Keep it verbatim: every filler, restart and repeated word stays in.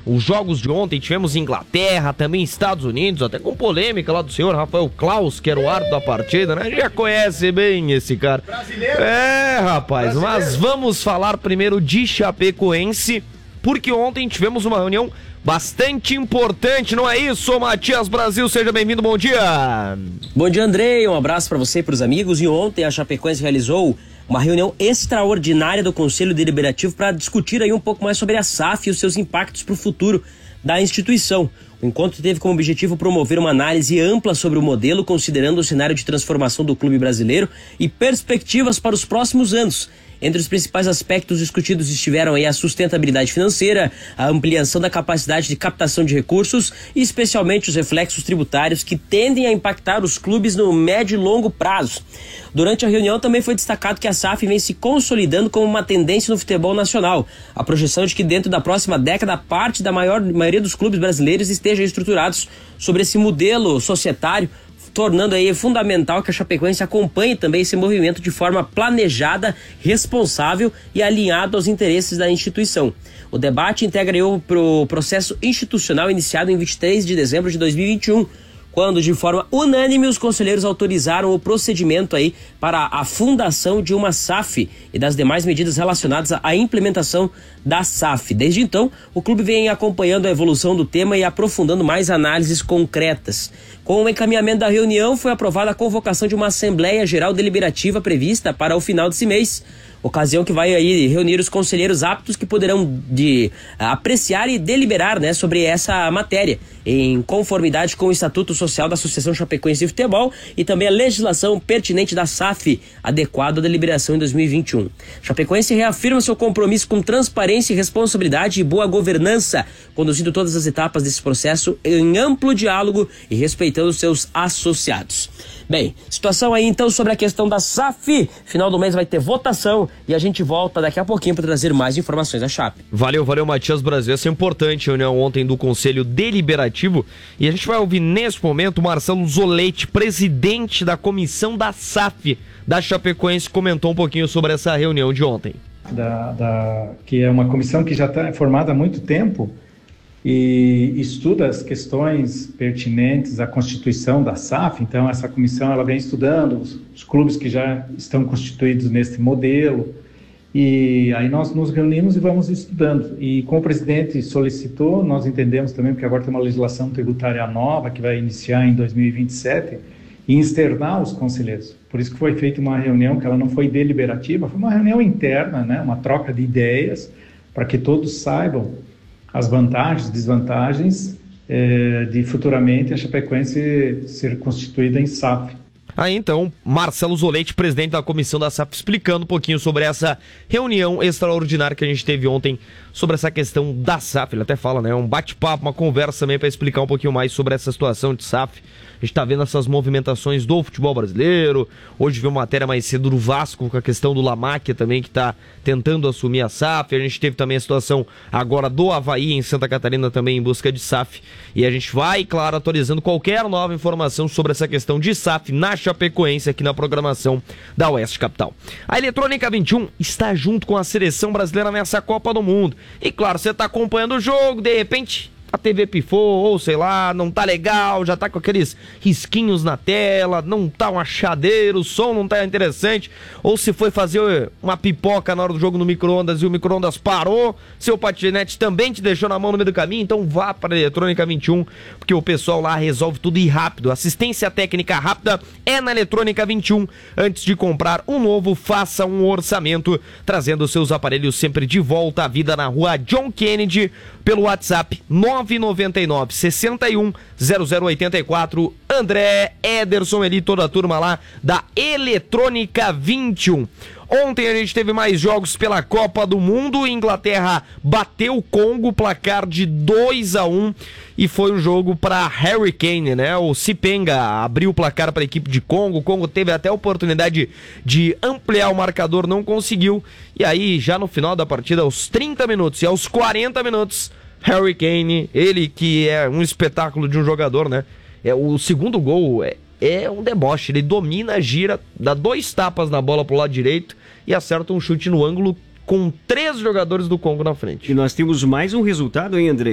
os jogos de ontem, tivemos Inglaterra, também Estados Unidos, até com polêmica lá do senhor Rafael Klaus, que era o árbitro da partida, né? Já conhece bem esse cara. Brasileiro. É, rapaz, Brasileiro. Mas vamos falar primeiro de Chapecoense, porque ontem tivemos uma reunião bastante importante, não é isso, Matias Brasil? Seja bem-vindo, bom dia! Bom dia, Andrei, um abraço para você e para os amigos. E ontem a Chapecoense realizou uma reunião extraordinária do Conselho Deliberativo para discutir aí um pouco mais sobre a S A F e os seus impactos para o futuro da instituição. O encontro teve como objetivo promover uma análise ampla sobre o modelo, considerando o cenário de transformação do clube brasileiro e perspectivas para os próximos anos. Entre os principais aspectos discutidos estiveram aí a sustentabilidade financeira, a ampliação da capacidade de captação de recursos e especialmente os reflexos tributários que tendem a impactar os clubes no médio e longo prazo. Durante a reunião também foi destacado que a S A F vem se consolidando como uma tendência no futebol nacional. A projeção de que dentro da próxima década parte da maior, maioria dos clubes brasileiros estejam estruturados sobre esse modelo societário, tornando aí fundamental que a Chapecoense acompanhe também esse movimento de forma planejada, responsável e alinhado aos interesses da instituição. O debate integra o pro processo institucional iniciado em vinte e três de dezembro de dois mil e vinte e um, quando de forma unânime os conselheiros autorizaram o procedimento aí para a fundação de uma S A F e das demais medidas relacionadas à implementação da S A F. Desde então, o clube vem acompanhando a evolução do tema e aprofundando mais análises concretas. Com o encaminhamento da reunião, foi aprovada a convocação de uma Assembleia Geral Deliberativa prevista para o final desse mês, ocasião que vai aí reunir os conselheiros aptos que poderão de, apreciar e deliberar, né, sobre essa matéria, em conformidade com o Estatuto Social da Associação Chapecoense de Futebol e também a legislação pertinente da S A F, adequada à deliberação em dois mil e vinte e um. Chapecoense reafirma seu compromisso com transparência e responsabilidade e boa governança, conduzindo todas as etapas desse processo em amplo diálogo e respeitando seus associados. Bem, situação aí então sobre a questão da S A F. Final do mês vai ter votação e a gente volta daqui a pouquinho para trazer mais informações da Chape. Valeu, valeu, Matias Brasil. Essa é importante a reunião ontem do Conselho Deliberativo e a gente vai ouvir nesse momento o Marcelo Zolete, presidente da comissão da S A F da Chapecoense, comentou um pouquinho sobre essa reunião de ontem. Da, da, que é uma comissão que já está formada há muito tempo e estuda as questões pertinentes à constituição da S A F. Então essa comissão ela vem estudando os, os clubes que já estão constituídos nesse modelo e aí nós nos reunimos e vamos estudando. E como o presidente solicitou, nós entendemos também, porque agora tem uma legislação tributária nova que vai iniciar em dois mil e vinte e sete, e externar os conselheiros. Por isso que foi feita uma reunião que ela não foi deliberativa, foi uma reunião interna, né, uma troca de ideias para que todos saibam as vantagens, desvantagens eh, de futuramente a Chapecoense ser constituída em S A F. Aí então, Marcelo Zolete, presidente da comissão da S A F, explicando um pouquinho sobre essa reunião extraordinária que a gente teve ontem sobre essa questão da S A F. Ele até fala, né, um bate-papo, uma conversa também para explicar um pouquinho mais sobre essa situação de S A F. A gente tá vendo essas movimentações do futebol brasileiro. Hoje viu uma matéria mais cedo do Vasco com a questão do Lamáquia também, que tá tentando assumir a S A F. A gente teve também a situação agora do Avaí em Santa Catarina também em busca de S A F. E a gente vai, claro, atualizando qualquer nova informação sobre essa questão de S A F na Chapecoense aqui na programação da Oeste Capital. A Eletrônica vinte e um está junto com a seleção brasileira nessa Copa do Mundo. E claro, você tá acompanhando o jogo, de repente a T V pifou, ou sei lá, não tá legal, já tá com aqueles risquinhos na tela, não tá um achadeiro, o som não tá interessante, ou se foi fazer uma pipoca na hora do jogo no micro-ondas e o micro-ondas parou, seu patinete também te deixou na mão no meio do caminho, então vá para a Eletrônica vinte e um, porque o pessoal lá resolve tudo e rápido. Assistência técnica rápida é na Eletrônica vinte e um. Antes de comprar um novo, faça um orçamento, trazendo seus aparelhos sempre de volta à vida na rua John Kennedy, pelo WhatsApp nove nove nove, seis um, zero zero oito quatro. André, Ederson, ele, toda a turma lá da Eletrônica vinte e um. Ontem a gente teve mais jogos pela Copa do Mundo. Inglaterra bateu o Congo, placar de dois a um, e foi um jogo para Harry Kane, né? O Cipenga abriu o placar para a equipe de Congo. O Congo teve até a oportunidade de ampliar o marcador, não conseguiu. E aí, já no final da partida, aos trinta minutos e aos quarenta minutos, Harry Kane, ele que é um espetáculo de um jogador, né? É, o segundo gol é, é um deboche. Ele domina, gira, dá dois tapas na bola pro lado direito e acerta um chute no ângulo com três jogadores do Congo na frente. E nós temos mais um resultado, hein, André?